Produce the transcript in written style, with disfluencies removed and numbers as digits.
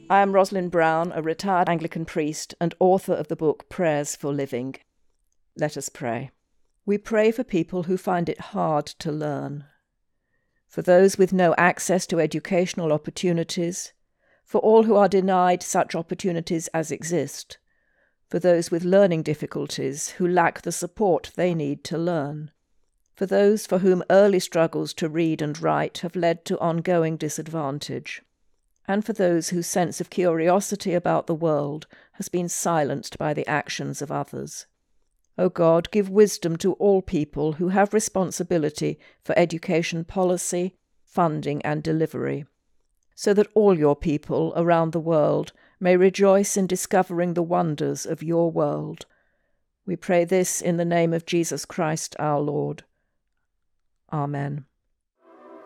I am Rosalind Brown, a retired Anglican priest and author of the book Prayers for Living. Let us pray. We pray for people who find it hard to learn, for those with no access to educational opportunities, for all who are denied such opportunities as exist, for those with learning difficulties who lack the support they need to learn, for those for whom early struggles to read and write have led to ongoing disadvantage, and for those whose sense of curiosity about the world has been silenced by the actions of others. O God, give wisdom to all people who have responsibility for education policy, funding and delivery, so that all your people around the world may rejoice in discovering the wonders of your world. We pray this in the name of Jesus Christ our Lord. Amen.